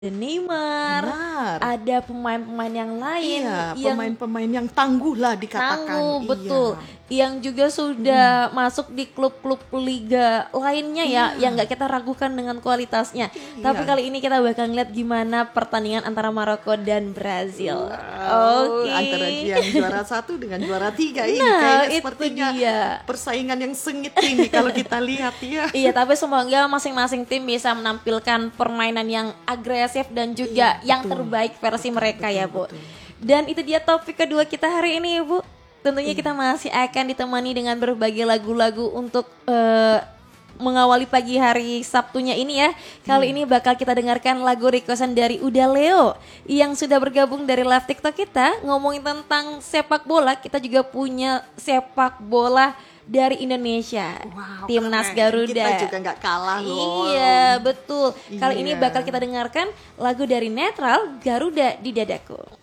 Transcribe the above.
Neymar, Benar. ada pemain-pemain yang lain Iya, yang pemain-pemain yang tangguh lah dikatakan. tangguh, Iya. betul. Yang juga sudah masuk di klub-klub liga lainnya ya, yang nggak kita ragukan dengan kualitasnya. Tapi kali ini kita bakal lihat gimana pertandingan antara Maroko dan Brazil. Wow, Oke. antara yang juara 1 dengan juara 3 ini Nah, kayaknya itu sepertinya dia. persaingan yang sengit ini kalau kita lihat ya. Iya, tapi semoga masing-masing tim bisa menampilkan permainan yang agresif dan juga yang terbaik versi mereka ya, Bu. Dan itu dia topik kedua kita hari ini, Bu. Tentunya kita masih akan ditemani dengan berbagai lagu-lagu untuk mengawali pagi hari Sabtunya ini ya. Kali ini bakal kita dengarkan lagu requestan dari Uda Leo yang sudah bergabung dari live TikTok kita. Ngomongin tentang sepak bola, kita juga punya sepak bola dari Indonesia, Wow, Timnas keren. Garuda. Kita juga nggak kalah loh. Iya, betul. Kali ini Iya. bakal kita dengarkan lagu dari Netral, Garuda di Dadaku.